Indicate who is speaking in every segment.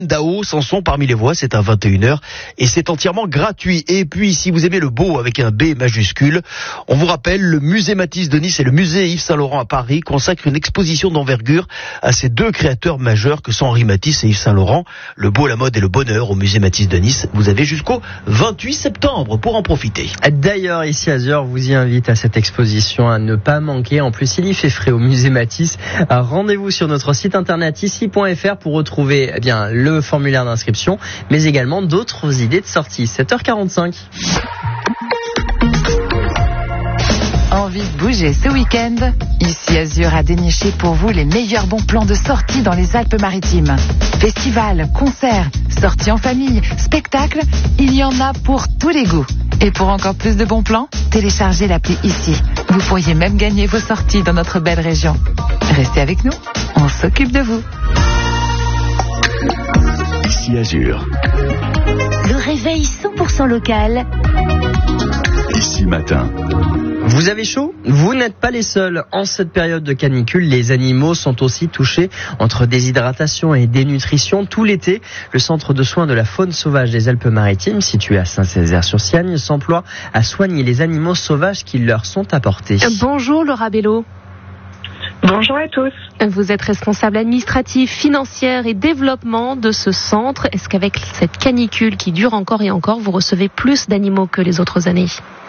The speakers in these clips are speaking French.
Speaker 1: Dao, Samson parmi les voix, c'est à 21h et c'est entièrement gratuit. Et puis, si vous aimez le beau avec un B majuscule, on vous rappelle, le musée Matisse de Nice et le musée Yves Saint-Laurent à Paris consacrent une exposition d'envergure à ces deux créateurs majeurs que sont Henri Matisse et Yves Saint-Laurent. Le beau, la mode et le bonheur au musée Matisse de Nice. Vous avez jusqu'au 28 septembre pour en profiter.
Speaker 2: D'ailleurs, ici Azur vous y invite à cette exposition à ne pas manquer. En plus, il y fait frais au musée Matisse. Rendez-vous sur notre site internet ici.fr pour retrouver le formulaire d'inscription, mais également d'autres idées de sortie. 7h45.
Speaker 3: Envie de bouger ce week-end? Ici Azur a déniché pour vous les meilleurs bons plans de sortie dans les Alpes-Maritimes. Festivals, concerts, sorties en famille, spectacles, il y en a pour tous les goûts. Et pour encore plus de bons plans, téléchargez l'appli Ici. Vous pourriez même gagner vos sorties dans notre belle région. Restez avec nous, on s'occupe de vous.
Speaker 4: Ici Azur.
Speaker 5: Le réveil 100% local.
Speaker 4: Ici matin.
Speaker 2: Vous avez chaud? Vous n'êtes pas les seuls. En cette période de canicule, les animaux sont aussi touchés entre déshydratation et dénutrition. Tout l'été, le centre de soins de la faune sauvage des Alpes-Maritimes, situé à Saint-Césaire-sur-Siagne, s'emploie à soigner les animaux sauvages qui leur sont apportés.
Speaker 6: Bonjour Laura Bello.
Speaker 7: Bonjour à tous.
Speaker 6: Vous êtes responsable administratif, financière et développement de ce centre. Est-ce qu'avec cette canicule qui dure encore et encore, vous recevez plus d'animaux que les autres années ?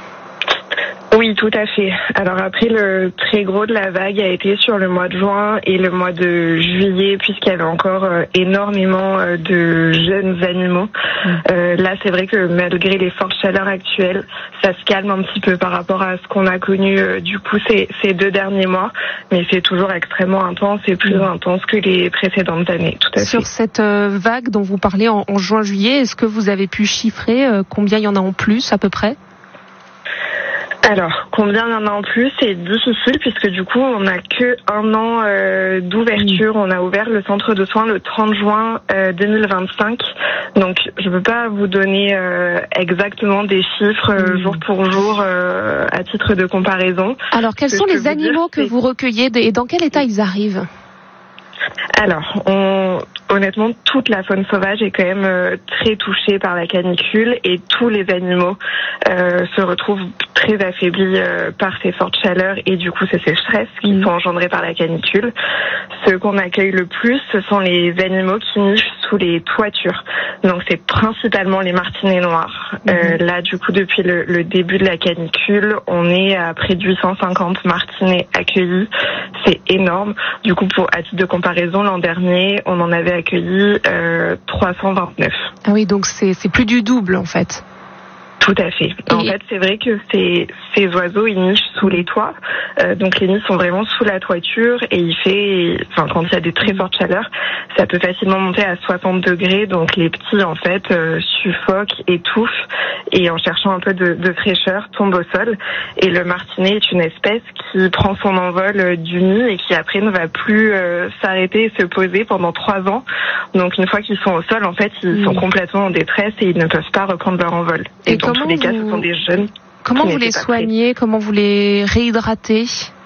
Speaker 7: Oui, tout à fait. Alors après, le très gros de la vague a été sur le mois de juin et le mois de juillet, puisqu'il y avait encore énormément de jeunes animaux. Là, c'est vrai que malgré les fortes chaleurs actuelles, ça se calme un petit peu par rapport à ce qu'on a connu du coup ces 2 derniers mois. Mais c'est toujours extrêmement intense et plus intense que les précédentes années. Tout à fait.
Speaker 6: Sur cette vague dont vous parlez en juin-juillet, est-ce que vous avez pu chiffrer combien il y en a en plus à peu près ?
Speaker 7: Alors, combien il y en a en plus, c'est difficile puisque du coup, on n'a que 1 an d'ouverture. On a ouvert le centre de soins le 30 juin 2025. Donc, je ne peux pas vous donner exactement des chiffres jour pour jour à titre de comparaison.
Speaker 6: Alors, quels sont les animaux que vous recueillez et dans quel état ils arrivent ?
Speaker 7: Alors, honnêtement, toute la faune sauvage est quand même très touchée par la canicule et tous les animaux se retrouvent très affaiblis par ces fortes chaleurs et du coup ces sécheresses qui sont engendrées par la canicule. Ceux qu'on accueille le plus, ce sont les animaux qui nichent sous les toitures. Donc c'est principalement les martinets noirs. Là, du coup, depuis le début de la canicule, on est à près de 850 martinets accueillis. C'est énorme. Du coup, à titre de comparaison, l'an dernier, on en avait accueilli 329.
Speaker 6: Ah oui, donc c'est plus du double en fait.
Speaker 7: Tout à fait. En fait, c'est vrai que ces oiseaux, ils nichent sous les toits. Donc les nids sont vraiment sous la toiture et quand il y a des très fortes chaleurs, ça peut facilement monter à 60 degrés. Donc les petits, en fait, suffoquent, étouffent et en cherchant un peu de fraîcheur, tombent au sol. Et le martinet est une espèce qui prend son envol du nid et qui après ne va plus s'arrêter et se poser pendant 3 ans. Donc une fois qu'ils sont au sol, en fait, ils sont complètement en détresse et ils ne peuvent pas reprendre leur envol. Et dans tous les cas, ce sont des jeunes.
Speaker 6: Comment vous les soignez ? Comment vous les réhydratez ?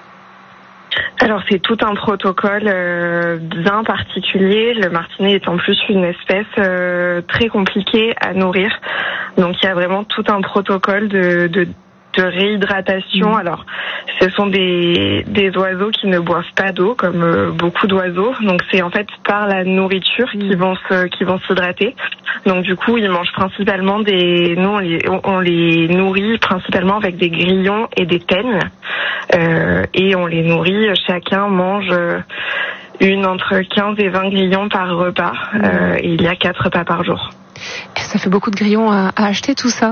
Speaker 7: Alors c'est tout un protocole bien particulier. Le martinet est en plus une espèce très compliquée à nourrir. Donc il y a vraiment tout un protocole de réhydratation. Alors, ce sont des oiseaux qui ne boivent pas d'eau, comme beaucoup d'oiseaux. Donc, c'est en fait par la nourriture qu'ils vont s'hydrater. Donc, du coup, ils mangent principalement on les nourrit principalement avec des grillons et des teignes. Et on les nourrit, chacun mange entre 15 et 20 grillons par repas. Et il y a 4 repas par jour.
Speaker 6: Ça fait beaucoup de grillons à acheter, tout ça ?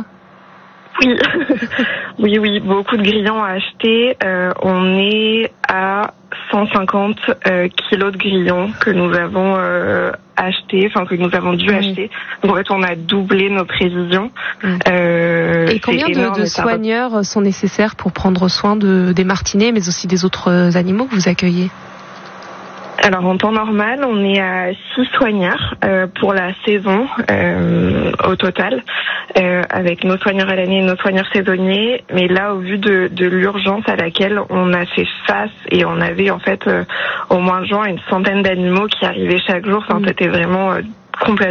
Speaker 7: Oui. Oui, beaucoup de grillons à acheter. On est à 150 kilos de grillons que nous avons que nous avons dû acheter. Donc, en fait, on a doublé nos prévisions.
Speaker 6: Et combien de soigneurs sont nécessaires pour prendre soin des martinets, mais aussi des autres animaux que vous accueillez ?
Speaker 7: Alors en temps normal, on est à 6 soigneurs pour la saison au total, avec nos soigneurs à l'année et nos soigneurs saisonniers. Mais là, au vu de l'urgence à laquelle on a fait face, et on avait en fait au mois de juin une centaine d'animaux qui arrivaient chaque jour, enfin, c'était vraiment complètement